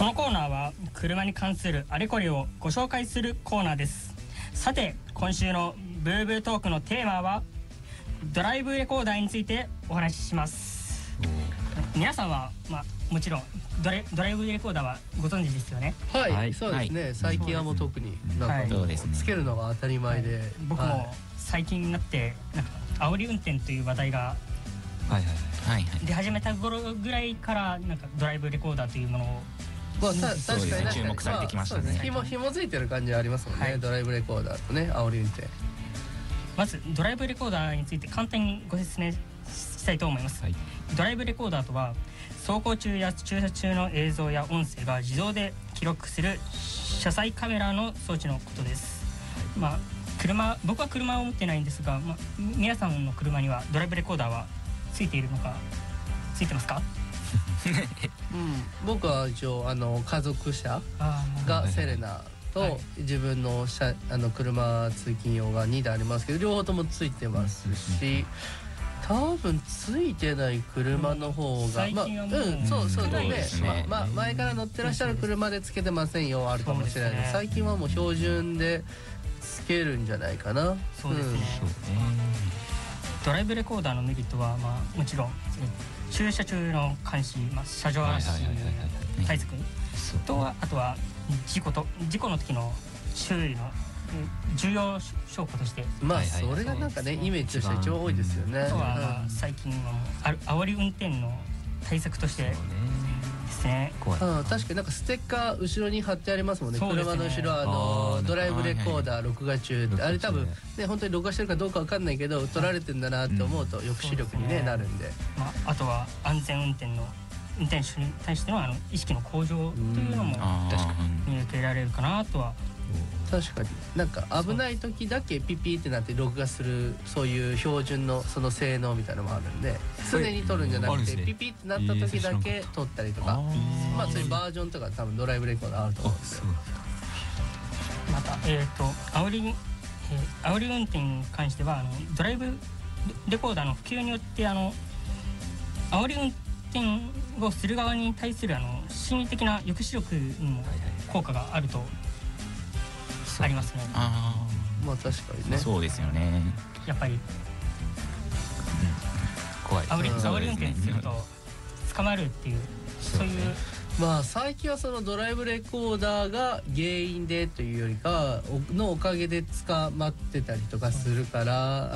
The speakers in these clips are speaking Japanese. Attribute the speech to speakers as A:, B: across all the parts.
A: このコーナーは車に関するあれこれをご紹介するコーナーです。さて今週のブーブートークのテーマはドライブレコーダーについてお話しします。皆さんは、もちろんドライブレコーダーはご存知ですよね。
B: はい、そうですね。最近はもう特になんかもうつけるのが当たり前で、
A: 僕も最近になってなんか煽り運転という話題が出始めた頃ぐらいからなんかドライブレコーダーというものを
B: 確かに
C: 注目されてきましたね。
B: 紐づいてる感じありますもんね。ドライブレコーダーとね、煽り運転。
A: まずドライブレコーダーについて簡単にご説明したいと思います。ドライブレコーダーとは走行中や駐車中の映像や音声が自動で記録する車載カメラの装置のことです。僕は車を持ってないんですが、皆さんの車にはドライブレコーダーはついているのか、ついてますか？
B: 僕は一応家族車がセレナと自分の車通勤用が2台ありますけど、両方ともついてますし、多分ついてない車の方が
A: 最近はもう
B: そうね。前から乗ってらっしゃる車でつけてませんよあるかもしれないけど、最近はもう標準でつけるんじゃないかな。
A: そうですね。ドライブレコーダーのメリットはもちろん駐車中の監視、車上荒らし対策と、あとは事故の時の周囲の重要証拠として、
B: それがなんかねイメージとして一番多いですよね。
A: あとは最近はもう煽り運転の対策としてですね。
B: 確かになんかステッカー後ろに貼ってありますもんね。車の後ろドライブレコーダー録画中って、あれ多分ね本当に録画してるかどうかわかんないけど撮られてんだなって思うと抑止力になるんで、
A: あとは安全運転手に対しての意識の向上というのも見受けられるかなとは。
B: 確かになんか危ない時だけピピってなって録画する、そういう標準のその性能みたいなのもあるんで、常に撮るんじゃなくてピピってなった時だけ撮ったりとか、そういうバージョンとか多分ドライブレコーダーあると思うんですよ。
A: また煽り運転に関してはドライブレコーダーの普及によって煽り運転をする側に対する心理的な抑止力にも効果があるとありますね。
B: 確かにね。
C: そうですよね。
A: やっぱり
C: 怖い。
A: 煽り運転すると捕まるっていう、そういう。
B: 最近はそのドライブレコーダーが原因でというよりかのおかげで捕まってたりとかするから、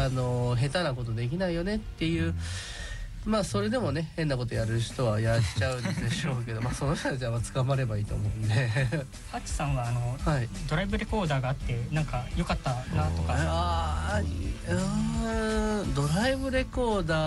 B: 下手なことできないよねっていう。それでもね変なことやる人はやっちゃうんでしょうけどその人たちは捕まればいいと思うんで。
A: ハチさんはドライブレコーダーがあってなんか良かったなとか。
B: ドライブレコーダー